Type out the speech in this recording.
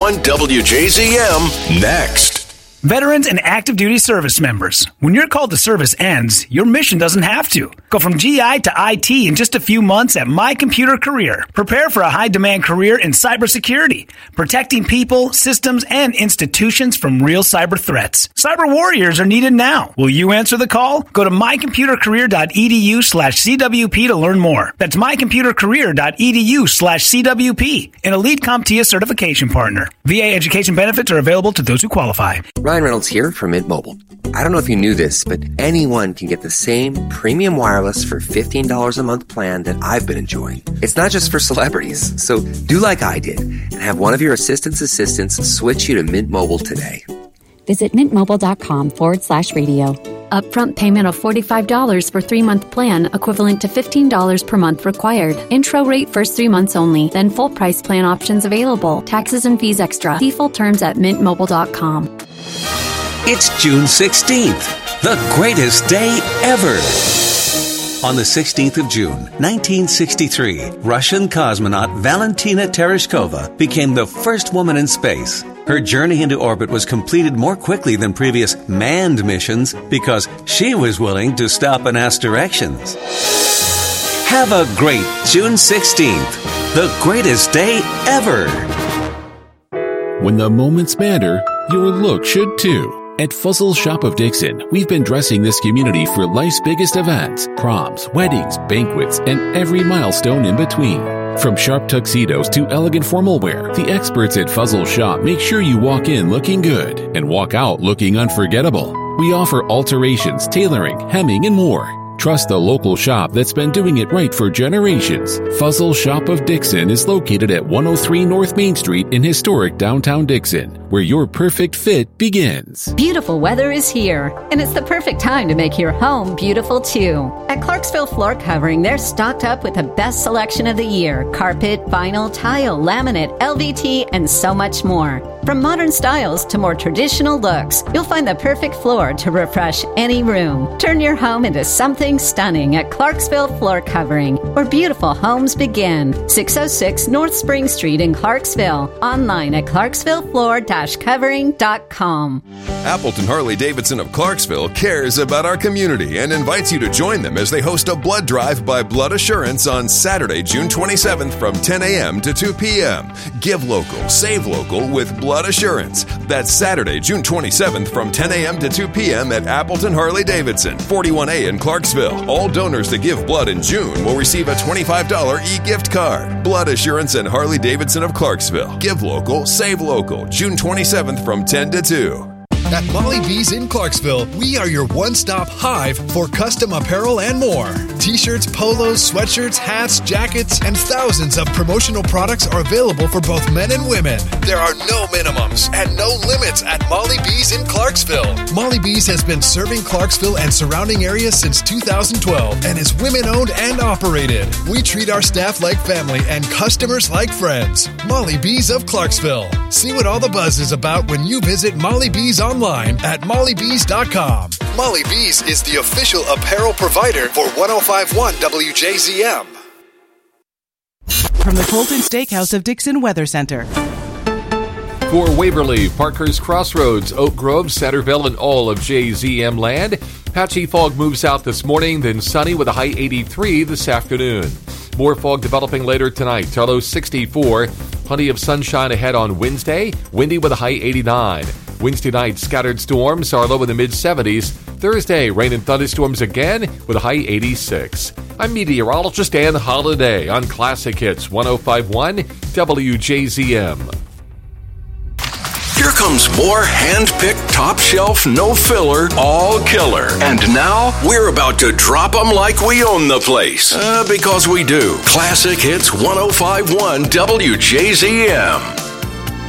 1051 WJZM next. Veterans and active duty service members. When your call to service ends, your mission doesn't have to. Go from GI to IT in just a few months at My Computer Career. Prepare for a high-demand career in cybersecurity, protecting people, systems, and institutions from real cyber threats. Cyber warriors are needed now. Will you answer the call? Go to mycomputercareer.edu/CWP to learn more. That's mycomputercareer.edu/CWP, an elite CompTIA certification partner. VA education benefits are available to those who qualify. Ryan Reynolds here from Mint Mobile. I don't know if you knew this, but anyone can get the same premium wireless for $15 a month plan that I've been enjoying. It's not just for celebrities. So do like I did and have one of your assistants switch you to Mint Mobile today. Visit mintmobile.com/radio. Upfront payment of $45 for 3-month plan, equivalent to $15 per month required. Intro rate first 3 months only, then full price plan options available. Taxes and fees extra. See full terms at mintmobile.com. It's June 16th, the greatest day ever. On the 16th of June, 1963, Russian cosmonaut Valentina Tereshkova became the first woman in space. Her journey into orbit was completed more quickly than previous manned missions because she was willing to stop and ask directions. Have a great June 16th, the greatest day ever. When the moments matter, your look should too. At Fuzzle Shop of Dixon, we've been dressing this community for life's biggest events, proms, weddings, banquets, and every milestone in between. From sharp tuxedos to elegant formal wear, the experts at Fuzzle Shop make sure you walk in looking good and walk out looking unforgettable. We offer alterations, tailoring, hemming, and more. Trust the local shop that's been doing it right for generations. Fuzzle Shop of Dixon is located at 103 North Main Street in historic downtown Dixon, where your perfect fit begins. Beautiful weather is here, and it's the perfect time to make your home beautiful too. At Clarksville Floor Covering, they're stocked up with the best selection of the year: carpet, vinyl, tile, laminate, LVT, and so much more. From modern styles to more traditional looks, you'll find the perfect floor to refresh any room. Turn your home into something stunning at Clarksville Floor Covering, where beautiful homes begin. 606 North Spring Street in Clarksville. Online at clarksvillefloor-covering.com. Appleton Harley-Davidson of Clarksville cares about our community and invites you to join them as they host a blood drive by Blood Assurance on Saturday, June 27th from 10 a.m. to 2 p.m. Give local, save local with Blood Assurance. That's Saturday, June 27th from 10 a.m. to 2 p.m. at Appleton Harley-Davidson, 41A in Clarksville. All donors that give blood in June will receive a $25 e-gift card. Blood Assurance and Harley-Davidson of Clarksville. Give local, save local. June 27th from 10 to 2. At Molly B's in Clarksville, we are your one-stop hive for custom apparel and more. T-shirts, polos, sweatshirts, hats, jackets, and thousands of promotional products are available for both men and women. There are no minimums and no limits at Molly B's in Clarksville. Molly B's has been serving Clarksville and surrounding areas since 2012 and is women-owned and operated. We treat our staff like family and customers like friends. Molly B's of Clarksville. See what all the buzz is about when you visit Molly B's online at mollybees.com. Molly Bees is the official apparel provider for 105.1 WJZM. From the Colton Steakhouse of Dixon Weather Center. For Waverly, Parker's Crossroads, Oak Grove, Centerville, and all of JZM land, patchy fog moves out this morning, then sunny with a high 83 this afternoon. More fog developing later tonight, our low 64. Plenty of sunshine ahead on Wednesday, windy with a high 89. Wednesday night, scattered storms, our low in the mid-70s. Thursday, rain and thunderstorms again with a high 86. I'm meteorologist Ann Holiday on Classic Hits 105.1 WJZM. Here comes more hand-picked, top-shelf, no-filler, all-killer. And now, we're about to drop them like we own the place. Because we do. Classic Hits 105.1 WJZM.